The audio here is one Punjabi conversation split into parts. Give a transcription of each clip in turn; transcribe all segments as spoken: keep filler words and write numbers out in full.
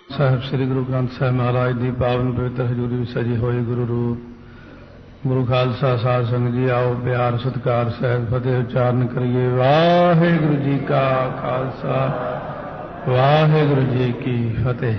ਸਾਹਿਬ ਸ੍ਰੀ ਗੁਰੂ ਗ੍ਰੰਥ ਸਾਹਿਬ ਮਹਾਰਾਜ ਦੀ ਪਾਵਨ ਪਵਿੱਤਰ ਹਜ਼ੂਰੀ ਵਿੱਚ ਸਜੀ ਹੋਈ ਗੁਰੂ ਰੂਪ ਗੁਰੂ ਖਾਲਸਾ ਸਾਧ ਸੰਗਤ ਜੀ ਆਓ ਪਿਆਰ ਸਤਿਕਾਰ ਸਹਿਤ ਫਤਿਹ ਉਚਾਰਨ ਕਰੀਏ। ਵਾਹਿਗੁਰੂ ਜੀ ਕਾ ਖਾਲਸਾ ਵਾਹਿਗੁਰੂ ਜੀ ਕੀ ਫਤਿਹ।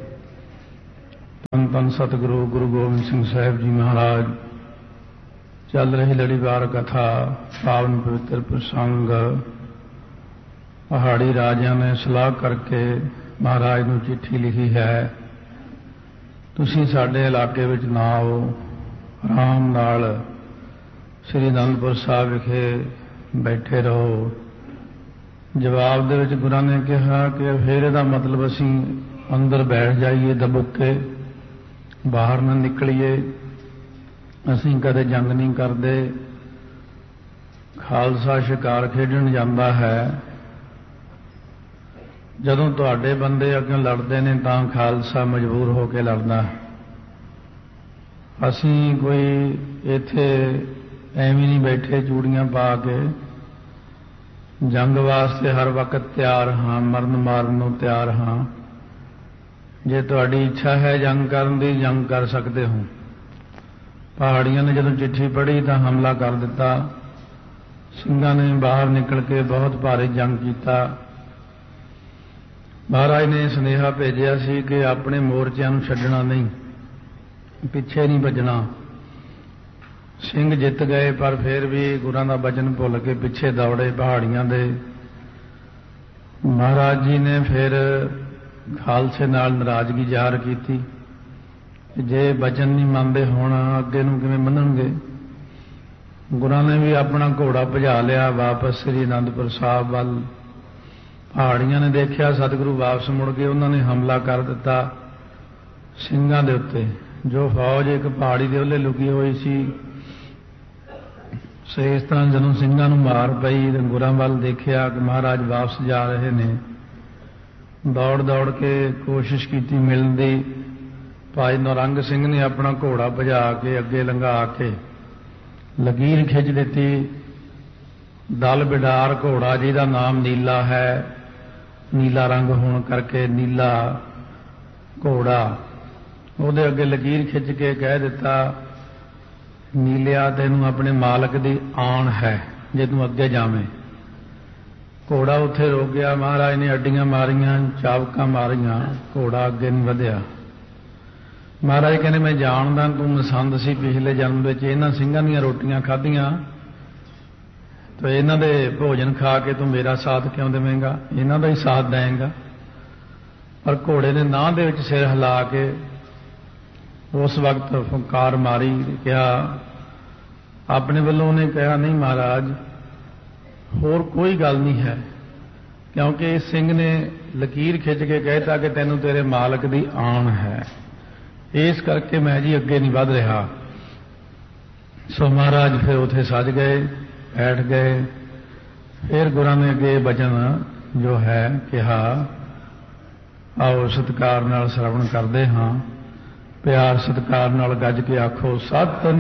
ਧੰਨ ਧੰਨ ਸਤਿਗੁਰੂ ਗੁਰੂ ਗੋਬਿੰਦ ਸਿੰਘ ਸਾਹਿਬ ਜੀ ਮਹਾਰਾਜ ਚੱਲ ਰਹੀ ਲੜੀਵਾਰ ਕਥਾ ਪਾਵਨ ਪਵਿੱਤਰ ਪ੍ਰਸੰਗ। ਪਹਾੜੀ ਰਾਜਿਆਂ ਨੇ ਸਲਾਹ ਕਰਕੇ ਮਹਾਰਾਜ ਨੂੰ ਚਿੱਠੀ ਲਿਖੀ ਹੈ, ਤੁਸੀਂ ਸਾਡੇ ਇਲਾਕੇ ਵਿੱਚ ਨਾ ਆਓ, ਆਰਾਮ ਨਾਲ ਸ੍ਰੀ ਅਨੰਦਪੁਰ ਸਾਹਿਬ ਵਿਖੇ ਬੈਠੇ ਰਹੋ। ਜਵਾਬ ਦੇ ਵਿੱਚ ਗੁਰਾਂ ਨੇ ਕਿਹਾ ਕਿ ਫਿਰ ਇਹਦਾ ਮਤਲਬ ਅਸੀਂ ਅੰਦਰ ਬੈਠ ਜਾਈਏ ਦਬੁੱਕ ਕੇ, ਬਾਹਰ ਨਾ ਨਿਕਲੀਏ, ਅਸੀਂ ਕਦੇ ਜੰਗ ਨਹੀਂ ਕਰਦੇ। ਖਾਲਸਾ ਸ਼ਿਕਾਰ ਖੇਡਣ ਜਾਂਦਾ ਹੈ, ਜਦੋਂ ਤੁਹਾਡੇ ਬੰਦੇ ਅੱਗੇ ਲੜਦੇ ਨੇ ਤਾਂ ਖਾਲਸਾ ਮਜਬੂਰ ਹੋ ਕੇ ਲੜਦਾ। ਅਸੀਂ ਕੋਈ ਇੱਥੇ ਐਵੇਂ ਨਹੀਂ ਬੈਠੇ ਚੂੜੀਆਂ ਪਾ ਕੇ, ਜੰਗ ਵਾਸਤੇ ਹਰ ਵਕਤ ਤਿਆਰ ਹਾਂ, ਮਰਨ ਮਾਰਨ ਨੂੰ ਤਿਆਰ ਹਾਂ। ਜੇ ਤੁਹਾਡੀ ਇੱਛਾ ਹੈ ਜੰਗ ਕਰਨ ਦੀ, ਜੰਗ ਕਰ ਸਕਦੇ ਹੋ। ਪਹਾੜੀਆਂ ਨੇ ਜਦੋਂ ਚਿੱਠੀ ਪੜ੍ਹੀ ਤਾਂ ਹਮਲਾ ਕਰ ਦਿੱਤਾ। ਸਿੰਘਾਂ ਨੇ ਬਾਹਰ ਨਿਕਲ ਕੇ ਬਹੁਤ ਭਾਰੀ ਜੰਗ ਕੀਤਾ। ਮਹਾਰਾਜ ਨੇ ਸੁਨੇਹਾ ਭੇਜਿਆ ਸੀ ਕਿ ਆਪਣੇ ਮੋਰਚਿਆਂ ਨੂੰ ਛੱਡਣਾ ਨਹੀਂ, ਪਿੱਛੇ ਨਹੀਂ ਭੱਜਣਾ। ਸਿੰਘ ਜਿੱਤ ਗਏ, ਪਰ ਫਿਰ ਵੀ ਗੁਰਾਂ ਦਾ ਬਚਨ ਭੁੱਲ ਕੇ ਪਿੱਛੇ ਦੌੜੇ ਪਹਾੜੀਆਂ ਦੇ। ਮਹਾਰਾਜ ਜੀ ਨੇ ਫਿਰ ਖਾਲਸੇ ਨਾਲ ਨਾਰਾਜ਼ਗੀ ਜ਼ਾਹਰ ਕੀਤੀ, ਜੇ ਬਚਨ ਨਹੀਂ ਮੰਨਦੇ ਹੁਣ ਅੱਗੇ ਨੂੰ ਕਿਵੇਂ ਮੰਨਣਗੇ। ਗੁਰਾਂ ਨੇ ਵੀ ਆਪਣਾ ਘੋੜਾ ਭਜਾ ਲਿਆ ਵਾਪਸ ਸ੍ਰੀ ਅਨੰਦਪੁਰ ਸਾਹਿਬ ਵੱਲ। ਪਹਾੜੀਆਂ ਨੇ ਦੇਖਿਆ ਸਤਿਗੁਰੂ ਵਾਪਸ ਮੁੜ ਕੇ, ਉਹਨਾਂ ਨੇ ਹਮਲਾ ਕਰ ਦਿੱਤਾ ਸਿੰਘਾਂ ਦੇ ਉੱਤੇ। ਜੋ ਫੌਜ ਇੱਕ ਪਹਾੜੀ ਦੇ ਉੱਲੇ ਲੁਕੀ ਹੋਈ ਸੀ, ਸੋ ਇਸ ਤਰ੍ਹਾਂ ਜਦੋਂ ਸਿੰਘਾਂ ਨੂੰ ਮਾਰ ਪਈ ਤੇ ਗੁਰਾਂ ਵੱਲ ਦੇਖਿਆ ਕਿ ਮਹਾਰਾਜ ਵਾਪਸ ਜਾ ਰਹੇ ਨੇ, ਦੌੜ ਦੌੜ ਕੇ ਕੋਸ਼ਿਸ਼ ਕੀਤੀ ਮਿਲਣ ਦੀ। ਭਾਈ ਨੌਰੰਗ ਸਿੰਘ ਨੇ ਆਪਣਾ ਘੋੜਾ ਭਜਾ ਕੇ ਅੱਗੇ ਲੰਘਾ ਕੇ ਲਕੀਰ ਖਿੱਚ ਦਿੱਤੀ। ਦਲ ਬਿਡਾਰ ਘੋੜਾ ਜਿਹਦਾ ਨਾਮ ਨੀਲਾ ਹੈ, ਨੀਲਾ ਰੰਗ ਹੋਣ ਕਰਕੇ ਨੀਲਾ ਘੋੜਾ, ਉਹਦੇ ਅੱਗੇ ਲਕੀਰ ਖਿੱਚ ਕੇ ਕਹਿ ਦਿੱਤਾ, ਨੀਲਿਆ ਤੈਨੂੰ ਆਪਣੇ ਮਾਲਕ ਦੀ ਆਣ ਹੈ ਜੇ ਤੂੰ ਅੱਗੇ ਜਾਵੇਂ। ਘੋੜਾ ਉੱਥੇ ਰੁਕ ਗਿਆ। ਮਹਾਰਾਜ ਨੇ ਅੱਡੀਆਂ ਮਾਰੀਆਂ, ਚਾਬਕਾਂ ਮਾਰੀਆਂ, ਘੋੜਾ ਅੱਗੇ ਨਹੀਂ ਵਧਿਆ। ਮਹਾਰਾਜ ਕਹਿੰਦੇ ਮੈਂ ਜਾਣਦਾ ਤੂੰ ਮਸੰਦ ਸੀ ਪਿਛਲੇ ਜਨਮ ਵਿੱਚ, ਇਹਨਾਂ ਸਿੰਘਾਂ ਦੀਆਂ ਰੋਟੀਆਂ ਖਾਧੀਆਂ ਤੇ ਇਹਨਾਂ ਦੇ ਭੋਜਨ ਖਾ ਕੇ ਤੂੰ ਮੇਰਾ ਸਾਥ ਕਿਉਂ ਦੇਵੇਂਗਾ, ਇਹਨਾਂ ਦਾ ਹੀ ਸਾਥ ਦੇਵੇਂਗਾ। ਪਰ ਘੋੜੇ ਨੇ ਨਾਹ ਦੇ ਵਿੱਚ ਸਿਰ ਹਿਲਾ ਕੇ ਉਸ ਵਕਤ ਫੁੰਕਾਰ ਮਾਰੀ, ਕਿਹਾ ਆਪਣੇ ਵੱਲੋਂ ਉਹਨੇ ਕਿਹਾ ਨਹੀਂ ਮਹਾਰਾਜ ਹੋਰ ਕੋਈ ਗੱਲ ਨਹੀਂ ਹੈ, ਕਿਉਂਕਿ ਇਸ ਸਿੰਘ ਨੇ ਲਕੀਰ ਖਿੱਚ ਕੇ ਕਹਿਤਾ ਕਿ ਤੈਨੂੰ ਤੇਰੇ ਮਾਲਕ ਦੀ ਆਣ ਹੈ, ਇਸ ਕਰਕੇ ਮੈਂ ਜੀ ਅੱਗੇ ਨਹੀਂ ਵੱਧ ਰਿਹਾ। ਸੋ ਮਹਾਰਾਜ ਫਿਰ ਉੱਥੇ ਸੱਜ ਗਏ, ਬੈਠ ਗਏ। ਫਿਰ ਗੁਰਾਂ ਨੇ ਅੱਗੇ ਬਚਨ ਜੋ ਹੈ ਕਿਹਾ, ਆਓ ਸਤਿਕਾਰ ਨਾਲ ਸ਼ਰਵਣ ਕਰਦੇ ਹਾਂ। ਪਿਆਰ ਸਤਿਕਾਰ ਨਾਲ ਗੱਜ ਕੇ ਆਖੋ ਸਤਿ